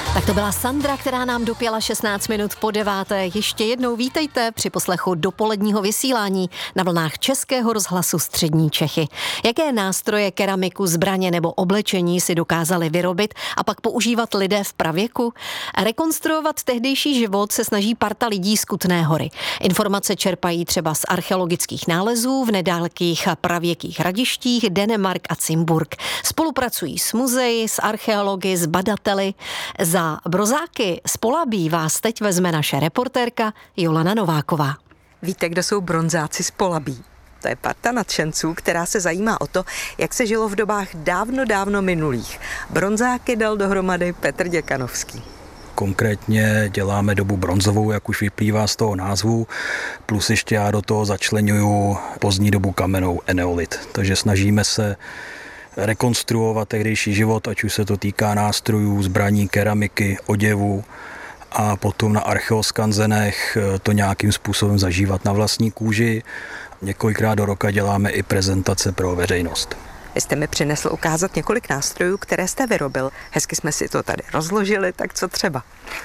Tak to byla Sandra, která nám dopěla 16 minut po 9. Ještě jednou vítejte při poslechu dopoledního vysílání na vlnách Českého rozhlasu Střední Čechy. Jaké nástroje, keramiku, zbraně nebo oblečení si dokázali vyrobit a pak používat lidé v pravěku? Rekonstruovat tehdejší život se snaží parta lidí z Kutné Hory. Informace čerpají třeba z archeologických nálezů v nedálekých pravěkých hradištích Denemark a Cimburg. Spolupracují s muzeji, s archeology, s badateli. Za Brozáky z Polabí vás teď vezme naše reportérka Jolana Nováková. Víte, kdo jsou bronzáci z Polabí? To je parta nadšenců, která se zajímá o to, jak se žilo v dobách dávno minulých. Bronzáky dal dohromady Petr Děkanovský. Konkrétně děláme dobu bronzovou, jak už vyplývá z toho názvu, plus ještě já do toho začleňuju pozdní dobu kamennou, eneolit. Takže snažíme se rekonstruovat tehdejší život, ať už se to týká nástrojů, zbraní, keramiky, oděvu a potom na archeoskanzenech to nějakým způsobem zažívat na vlastní kůži. Několikrát do roka děláme i prezentace pro veřejnost. Vy jste mi přinesl ukázat několik nástrojů, které jste vyrobil. Hezky jsme si to tady rozložili, tak co třeba?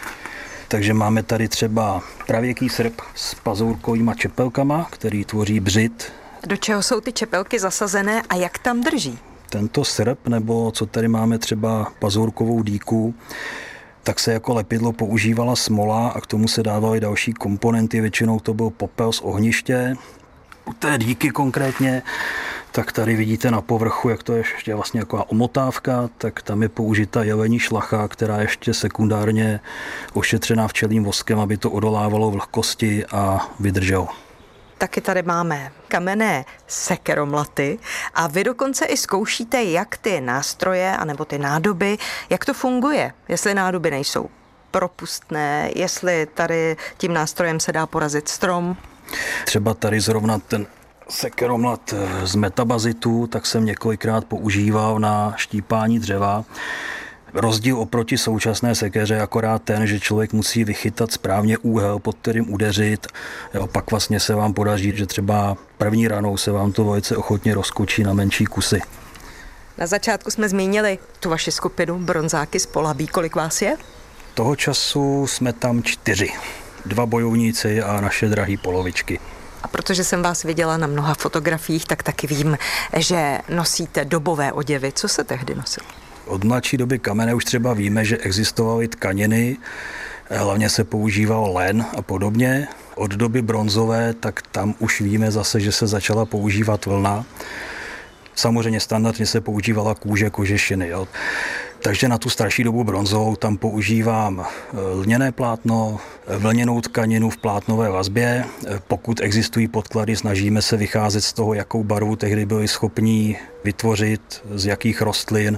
Takže máme tady třeba pravěký srp s pazourkovýma čepelkama, který tvoří břit. Do čeho jsou ty čepelky zasazené a jak tam drží? Tento srp, nebo co tady máme třeba pazourkovou dýku, tak se jako lepidlo používala smola a k tomu se dávaly další komponenty, většinou to byl popel z ohniště. U té dýky konkrétně, tak tady vidíte na povrchu, jak to je ještě vlastně jako omotávka, tak tam je použita jelení šlacha, která je ještě sekundárně ošetřená včelím voskem, aby to odolávalo vlhkosti a vydrželo. Taky tady máme kamenné sekeromlaty a vy dokonce i zkoušíte, jak ty nástroje anebo ty nádoby, jak to funguje, jestli nádoby nejsou propustné, jestli tady tím nástrojem se dá porazit strom. Třeba tady zrovna ten sekeromlat z metabazitu, tak jsem několikrát používal na štípání dřeva. Rozdíl oproti současné sekeře je akorát ten, že člověk musí vychytat správně úhel, pod kterým udeřit. Jo, pak vlastně se vám podaří, že třeba první ranou se vám to velice ochotně rozkočí na menší kusy. Na začátku jsme zmínili tu vaši skupinu Bronzáky z Polabí. Kolik vás je? Toho času jsme tam 4. 2 bojovníci a naše drahé polovičky. A protože jsem vás viděla na mnoha fotografiích, tak taky vím, že nosíte dobové oděvy. Co se tehdy nosilo? Od mladší doby kamenné už třeba víme, že existovaly tkaniny, hlavně se používal len a podobně. Od doby bronzové, tak tam už víme zase, že se začala používat vlna. Samozřejmě standardně se používala kůže, kožešiny. Jo. Takže na tu starší dobu bronzovou tam používám lněné plátno, vlněnou tkaninu v plátnové vazbě. Pokud existují podklady, snažíme se vycházet z toho, jakou barvu tehdy byli schopní vytvořit, z jakých rostlin,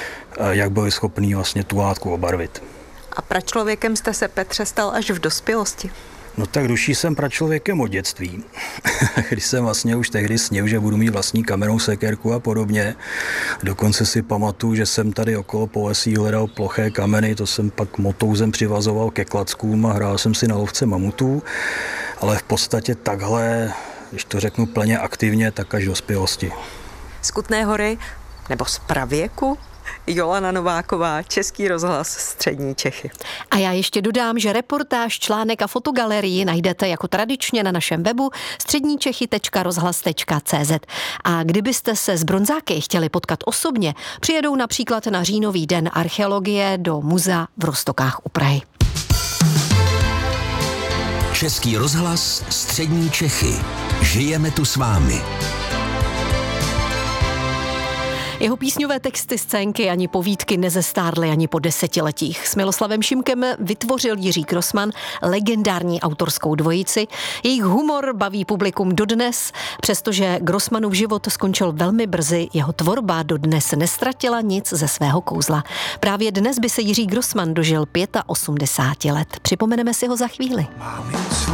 jak byli schopní vlastně tu látku obarvit. A pračlověkem jste se, Petře, stal až v dospělosti? No tak duší jsem pračlověkem od dětství, když jsem vlastně už tehdy snil, že budu mít vlastní kamennou sekérku a podobně. Dokonce si pamatuju, že jsem tady okolo po lesí hledal ploché kameny, to jsem pak motouzem přivazoval ke klackům a hrál jsem si na lovce mamutů, ale v podstatě takhle, když to řeknu plně aktivně, tak až dospělosti. Z Kutné Hory nebo z pravěku? Jolana Nováková, Český rozhlas Střední Čechy. A já ještě dodám, že reportáž, článek a fotogalerii najdete jako tradičně na našem webu středníčechy.rozhlas.cz. A kdybyste se s Bronzáky chtěli potkat osobně, přijedou například na říjnový den archeologie do muzea v Roztokách u Prahy. Český rozhlas Střední Čechy. Žijeme tu s vámi. Jeho písňové texty, scénky ani povídky nezestárly ani po desetiletích. S Miloslavem Šimkem vytvořil Jiří Grossmann legendární autorskou dvojici. Jejich humor baví publikum dodnes, přestože Grossmannův život skončil velmi brzy, jeho tvorba dodnes nestratila nic ze svého kouzla. Právě dnes by se Jiří Grossmann dožil 85 let. Připomeneme si ho za chvíli.